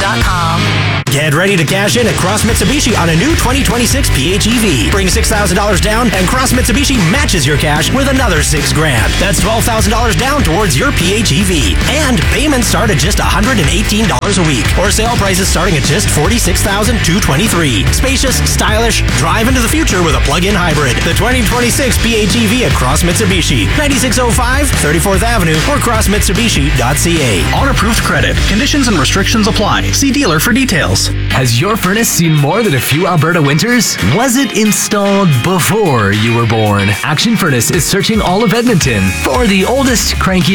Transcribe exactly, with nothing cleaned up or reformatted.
dot com. Get ready to cash in at Cross Mitsubishi on a new twenty twenty-six P H E V. Bring six thousand dollars down and Cross Mitsubishi matches your cash with another six grand. That's twelve thousand dollars down towards your P H E V. And payments start at just one hundred eighteen dollars a week. Or sale prices starting at just forty-six thousand two hundred twenty-three dollars. Spacious, stylish, drive into the future with a plug-in hybrid. The twenty twenty-six P H E V at Cross Mitsubishi. ninety-six oh five thirty-fourth Avenue or cross mitsubishi dot c a. On approved credit. Conditions and restrictions apply. See dealer for details. Has your furnace seen more than a few Alberta winters? Was it installed before you were born? Action Furnace is searching all of Edmonton for the oldest, crankiest